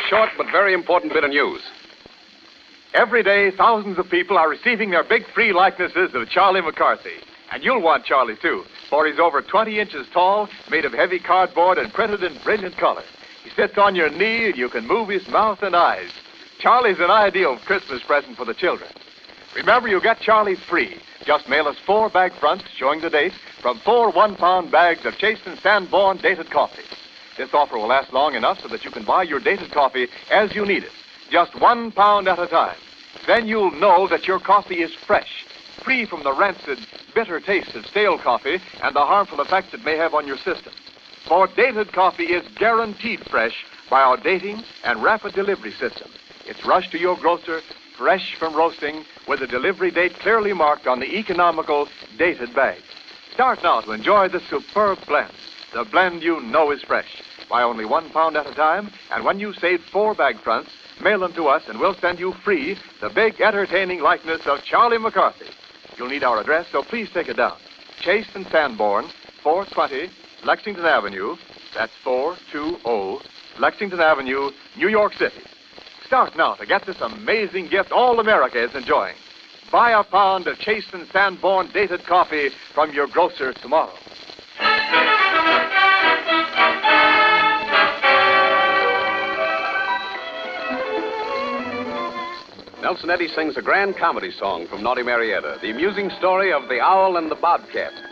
short but very important bit of news. Every day, thousands of people are receiving their big free likenesses of Charlie McCarthy. And you'll want Charlie, too, for he's over 20 inches tall, made of heavy cardboard, and printed in brilliant color. He sits on your knee, and you can move his mouth and eyes. Charlie's an ideal Christmas present for the children. Remember, you get Charlie free. Just mail us 4 bag fronts showing the date from 4 one-pound bags of Chase & Sanborn dated coffee. This offer will last long enough so that you can buy your dated coffee as you need it, just 1 pound at a time. Then you'll know that your coffee is fresh, free from the rancid, bitter taste of stale coffee and the harmful effects it may have on your system. For dated coffee is guaranteed fresh by our dating and rapid delivery system. It's rushed to your grocer, fresh from roasting, with a delivery date clearly marked on the economical dated bag. Start now to enjoy this superb blend, the blend you know is fresh. Buy only 1 pound at a time, and when you save 4 bag fronts, mail them to us and we'll send you free the big entertaining likeness of Charlie McCarthy. You'll need our address, so please take it down. Chase & Sanborn, 420 Lexington Avenue. That's 420 Lexington Avenue, New York City. Start now to get this amazing gift all America is enjoying. Buy a pound of Chase & Sanborn dated coffee from your grocer tomorrow. Nelson Eddy sings a grand comedy song from Naughty Marietta, the amusing story of the Owl and the Bobcat.